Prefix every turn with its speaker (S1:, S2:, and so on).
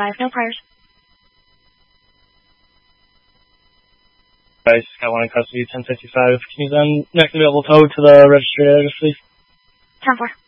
S1: 1055, no priors.
S2: Guys, got one in custody, 1055. Can you then next available tow to the registry address, please?
S1: 10-4.